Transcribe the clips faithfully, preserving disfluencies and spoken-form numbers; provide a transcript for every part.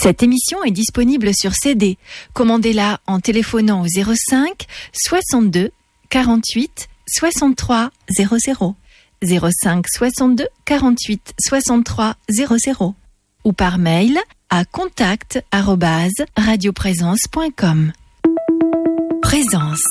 Cette émission est disponible sur C D. Commandez-la en téléphonant au zéro cinq soixante-deux quarante-huit soixante-trois zéro zéro, zéro cinq soixante-deux quarante-huit soixante-trois zéro zéro ou par mail à contact arobase radioprésence point com. Présence.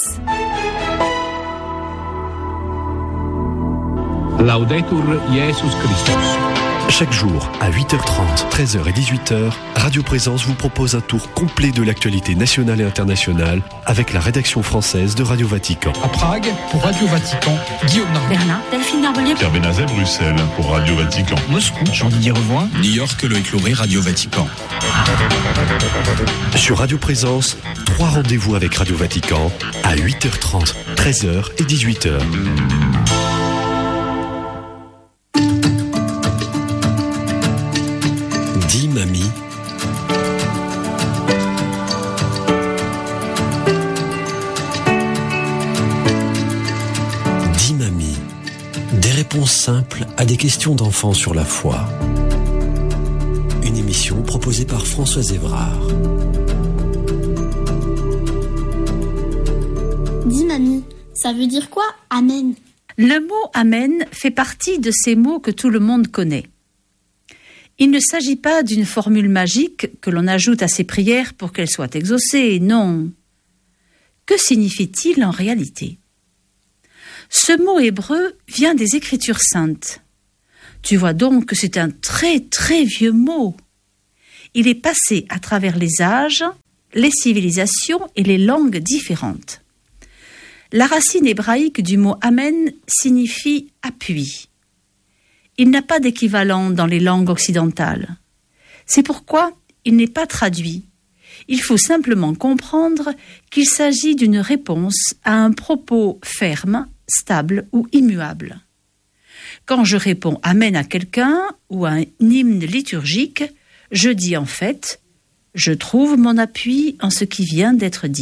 Laudetur Jesus Christus. Chaque jour, à huit heures trente, treize heures et dix-huit heures, Radio Présence vous propose un tour complet de l'actualité nationale et internationale avec la rédaction française de Radio Vatican. À Prague, pour Radio Vatican, Guillaume Narbonne. Berlin, Delphine Narbonnier. Pierre Benazet, Bruxelles, pour Radio Vatican. Moscou, Jean-Didier Revoin. New York, Loïc Lauré, Radio Vatican. Sur Radio Présence, trois rendez-vous avec Radio Vatican à huit heures trente, treize heures et dix-huit heures. Dis mamie. Dis mamie. Des réponses simples à des questions d'enfants sur la foi. Une émission proposée par Françoise Évrard. Dis mamie, ça veut dire quoi, Amen? Le mot Amen fait partie de ces mots que tout le monde connaît. Il ne s'agit pas d'une formule magique que l'on ajoute à ses prières pour qu'elles soient exaucées, non. Que signifie-t-il en réalité? Ce mot hébreu vient des Écritures saintes. Tu vois donc que c'est un très très vieux mot. Il est passé à travers les âges, les civilisations et les langues différentes. La racine hébraïque du mot Amen signifie appui. Il n'a pas d'équivalent dans les langues occidentales. C'est pourquoi il n'est pas traduit. Il faut simplement comprendre qu'il s'agit d'une réponse à un propos ferme, stable ou immuable. Quand je réponds Amen à quelqu'un ou à un hymne liturgique, je dis en fait « Je trouve mon appui en ce qui vient d'être dit ».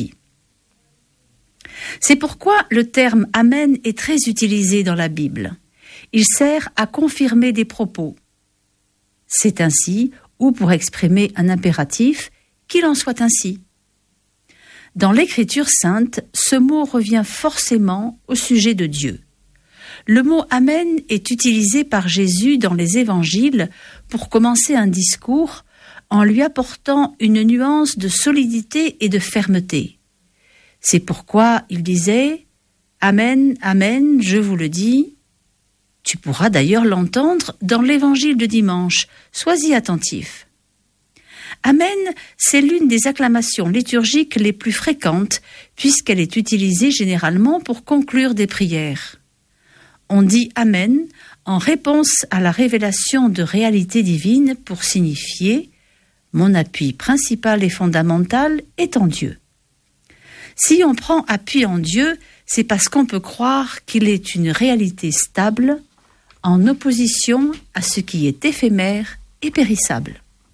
C'est pourquoi le terme Amen est très utilisé dans la Bible. Il sert à confirmer des propos. C'est ainsi, ou pour exprimer un impératif, qu'il en soit ainsi. Dans l'Écriture sainte, ce mot revient forcément au sujet de Dieu. Le mot « Amen » est utilisé par Jésus dans les évangiles pour commencer un discours en lui apportant une nuance de solidité et de fermeté. C'est pourquoi il disait « Amen, Amen, je vous le dis ». Tu pourras d'ailleurs l'entendre dans l'évangile de dimanche. Sois-y attentif. Amen, c'est l'une des acclamations liturgiques les plus fréquentes puisqu'elle est utilisée généralement pour conclure des prières. On dit Amen en réponse à la révélation de réalité divine pour signifier « Mon appui principal et fondamental est en Dieu ». Si on prend appui en Dieu, c'est parce qu'on peut croire qu'il est une réalité stable, en opposition à ce qui est éphémère et périssable.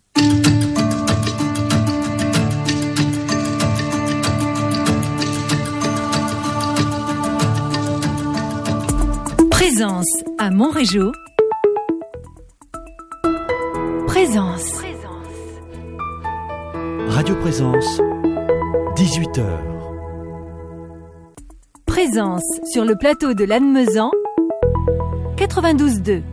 Présence à Montrégeau. Présence. Radio Présence, dix-huit heures. Présence sur le plateau de Lannemezan. quatre-vingt-douze deux.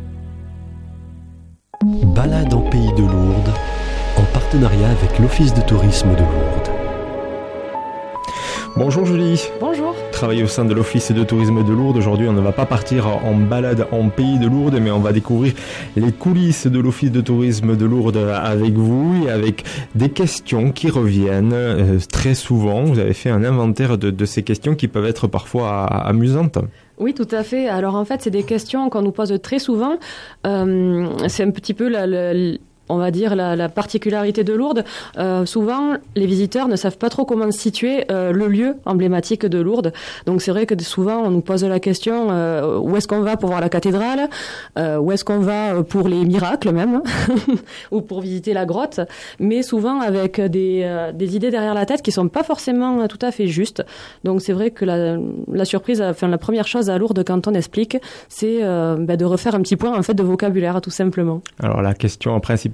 Balade en Pays de Lourdes, en partenariat avec l'Office de tourisme de Lourdes. Bonjour Julie. Bonjour. Travaille au sein de l'Office de tourisme de Lourdes. Aujourd'hui, on ne va pas partir en balade en Pays de Lourdes, mais on va découvrir les coulisses de l'Office de tourisme de Lourdes avec vous et avec des questions qui reviennent euh, très souvent. Vous avez fait un inventaire de, de ces questions qui peuvent être parfois amusantes. Oui, tout à fait. Alors en fait, c'est des questions qu'on nous pose très souvent. Euh, c'est un petit peu la, la, on va dire, la, la particularité de Lourdes. Euh, souvent, les visiteurs ne savent pas trop comment situer euh, le lieu emblématique de Lourdes. Donc c'est vrai que souvent, on nous pose la question, euh, où est-ce qu'on va pour voir la cathédrale, euh, où est-ce qu'on va pour les miracles même, ou pour visiter la grotte, mais souvent avec des, euh, des idées derrière la tête qui sont pas forcément tout à fait justes. Donc c'est vrai que la, la surprise, enfin la première chose à Lourdes quand on explique, c'est euh, bah, de refaire un petit point en fait de vocabulaire tout simplement. Alors la question principale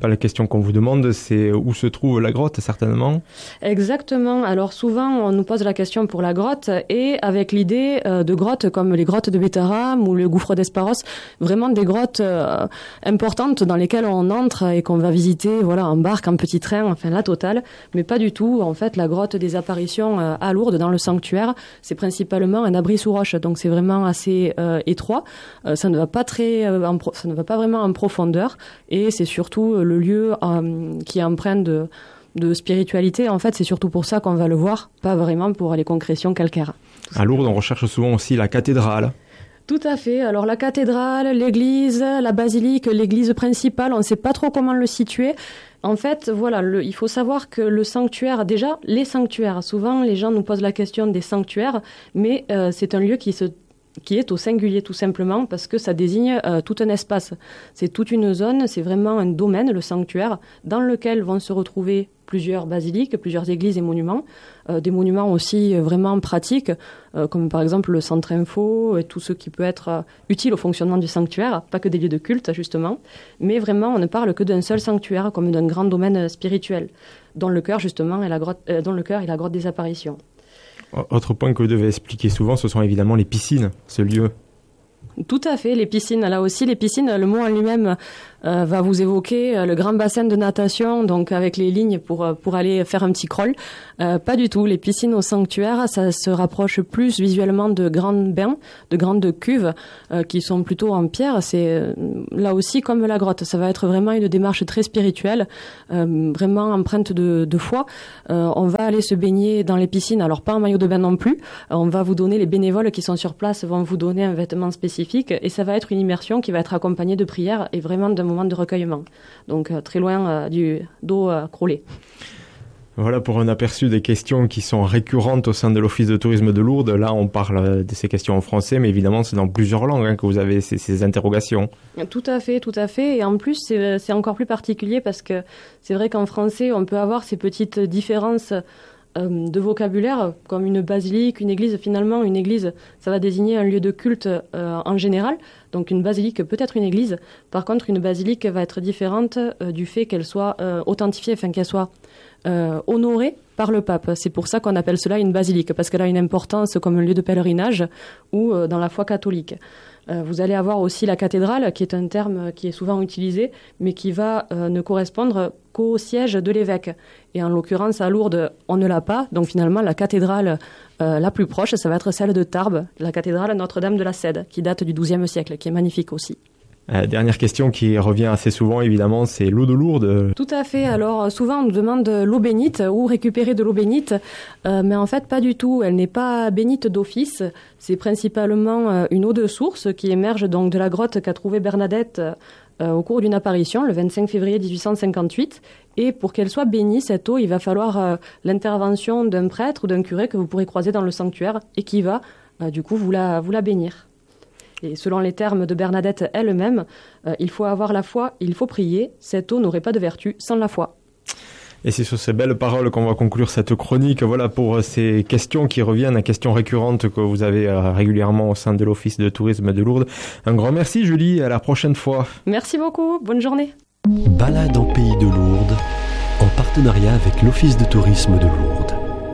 principale question qu'on vous demande, c'est où se trouve la grotte, certainement. Exactement. Alors souvent, on nous pose la question pour la grotte et avec l'idée euh, de grottes comme les grottes de Bétaram ou le gouffre d'Esparos, vraiment des grottes euh, importantes dans lesquelles on entre et qu'on va visiter, voilà, en barque, en petit train, enfin la totale. Mais pas du tout. En fait, la grotte des apparitions euh, à Lourdes, dans le sanctuaire, c'est principalement un abri sous roche. Donc c'est vraiment assez euh, étroit. Euh, ça ne va pas très, euh, en pro- ça ne va pas vraiment en profondeur. Et c'est surtout le lieu euh, qui est empreint de, de spiritualité. En fait, c'est surtout pour ça qu'on va le voir, pas vraiment pour les concrétions calcaires. À Lourdes, on recherche souvent aussi la cathédrale. Tout à fait. Alors la cathédrale, l'église, la basilique, l'église principale, on ne sait pas trop comment le situer. En fait, voilà, le, il faut savoir que le sanctuaire, déjà, les sanctuaires, souvent les gens nous posent la question des sanctuaires, mais euh, c'est un lieu qui se qui est au singulier tout simplement parce que ça désigne euh, tout un espace. C'est toute une zone, c'est vraiment un domaine, le sanctuaire, dans lequel vont se retrouver plusieurs basiliques, plusieurs églises et monuments, euh, des monuments aussi euh, vraiment pratiques, euh, comme par exemple le centre info et tout ce qui peut être euh, utile au fonctionnement du sanctuaire, pas que des lieux de culte justement, mais vraiment on ne parle que d'un seul sanctuaire comme d'un grand domaine spirituel, dont le cœur justement est la grotte, euh, dont le cœur est la grotte des apparitions. Autre point que vous devez expliquer souvent, ce sont évidemment les piscines, ce lieu. Tout à fait, les piscines. Là aussi, les piscines, le mot en lui-même euh, va vous évoquer euh, le grand bassin de natation, donc avec les lignes pour euh, pour aller faire un petit crawl. Euh, pas du tout. Les piscines au sanctuaire, ça se rapproche plus visuellement de grandes bains, de grandes cuves euh, qui sont plutôt en pierre. C'est euh, là aussi comme la grotte. Ça va être vraiment une démarche très spirituelle, euh, vraiment empreinte de, de foi. Euh, on va aller se baigner dans les piscines. Alors pas en maillot de bain non plus. Euh, on va vous donner, les bénévoles qui sont sur place vont vous donner un vêtement spécifique. Et ça va être une immersion qui va être accompagnée de prières et vraiment d'un moment de recueillement. Donc euh, très loin euh, du dos euh, crawlé. Voilà pour un aperçu des questions qui sont récurrentes au sein de l'Office de tourisme de Lourdes. Là, on parle de ces questions en français, mais évidemment, c'est dans plusieurs langues hein, que vous avez ces, ces interrogations. Tout à fait, tout à fait. Et en plus, c'est, c'est encore plus particulier parce que c'est vrai qu'en français, on peut avoir ces petites différences de vocabulaire, comme une basilique, une église. Finalement, une église, ça va désigner un lieu de culte euh, en général. Donc une basilique peut être une église. Par contre, une basilique va être différente euh, du fait qu'elle soit euh, authentifiée, enfin qu'elle soit euh, honorée par le pape. C'est pour ça qu'on appelle cela une basilique, parce qu'elle a une importance comme un lieu de pèlerinage ou euh, dans la foi catholique. Euh, vous allez avoir aussi la cathédrale, qui est un terme qui est souvent utilisé, mais qui va euh, ne correspondre qu'au siège de l'évêque. Et en l'occurrence, à Lourdes, on ne l'a pas. Donc finalement, la cathédrale euh, la plus proche, ça va être celle de Tarbes, la cathédrale Notre-Dame de la Cède, qui date du douzième siècle, qui est magnifique aussi. Euh, dernière question qui revient assez souvent, évidemment, c'est l'eau de Lourdes. Tout à fait. Alors, souvent, on nous demande l'eau bénite ou récupérer de l'eau bénite, euh, mais en fait, pas du tout. Elle n'est pas bénite d'office. C'est principalement euh, une eau de source qui émerge donc de la grotte qu'a trouvée Bernadette euh, au cours d'une apparition, le vingt-cinq février dix-huit cent cinquante-huit. Et pour qu'elle soit bénie, cette eau, il va falloir euh, l'intervention d'un prêtre ou d'un curé que vous pourrez croiser dans le sanctuaire et qui va, euh, du coup, vous la, vous la bénir. Et selon les termes de Bernadette elle-même, euh, il faut avoir la foi, il faut prier. Cette eau n'aurait pas de vertu sans la foi. Et c'est sur ces belles paroles qu'on va conclure cette chronique. Voilà pour ces questions qui reviennent, questions récurrentes que vous avez régulièrement au sein de l'Office de tourisme de Lourdes. Un grand merci Julie, à la prochaine fois. Merci beaucoup, bonne journée. Balade en pays de Lourdes, en partenariat avec l'Office de tourisme de Lourdes.